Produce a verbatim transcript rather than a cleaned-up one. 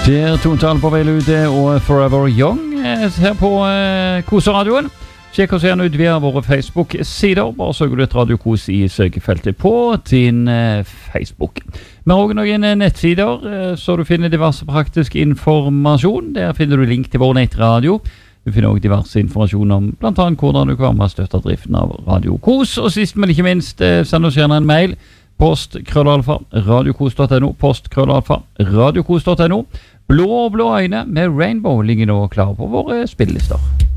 Der Tontall på vei ute og Forever Young her på eh, Koseradioen. Sjekk oss gjerne ut via våre Facebook-sider. Bare søker du et Radio Kos i søkefeltet på din eh, Facebook. Vi har også noen nettsider, eh, så du finner diverse praktisk informasjon. Der finner du link til vår nettradio. Du finner også diverse informasjon om blant annet hvordan du kan være med å støtte driften av Radio Kos. Og sist, men ikke minst, eh, send oss gjerne en mail. Post krøllalfa radiokos punktum no, post krøllalfa radiokos punktum no. Blå og blå øyne med Rainbow ligger nå klar på våre spillelister.